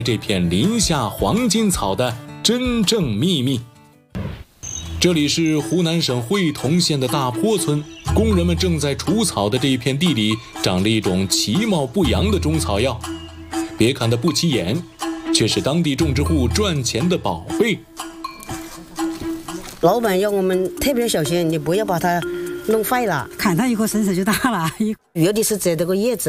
这片林下黄金草的真正秘密。这里是湖南省会同县的大坡村，工人们正在除草的这一片地里，长了一种其貌不扬的中草药。别看它不起眼，却是当地种植户赚钱的宝贝。 老板要我们特别小心，你不要把它弄坏了。 砍它以后身手就大了。 有的是摘这个叶子。